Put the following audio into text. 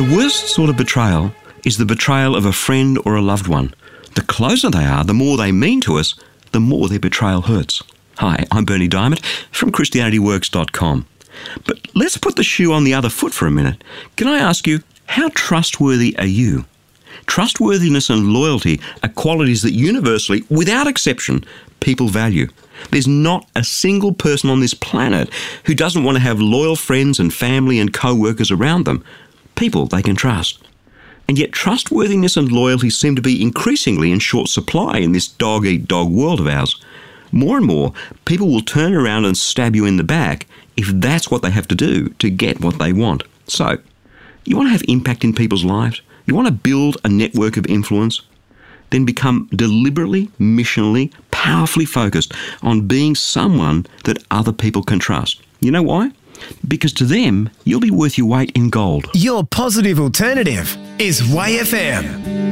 The worst sort of betrayal is the betrayal of a friend or a loved one. The closer they are, the more they mean to us, the more their betrayal hurts. Hi, I'm Berni Dymet from ChristianityWorks.com. But let's put the shoe on the other foot for a minute. Can I ask you, how trustworthy are you? Trustworthiness and loyalty are qualities that universally, without exception, people value. There's not a single person on this planet who doesn't want to have loyal friends and family and co-workers around them, people they can trust. And yet trustworthiness and loyalty seem to be increasingly in short supply in this dog-eat-dog world of ours. More and more, people will turn around and stab you in the back if that's what they have to do to get what they want. So, you want to have impact in people's lives? You want to build a network of influence? Then become deliberately, missionally, powerfully focused on being someone that other people can trust. You know why? Because to them, you'll be worth your weight in gold. Your positive alternative is Way FM.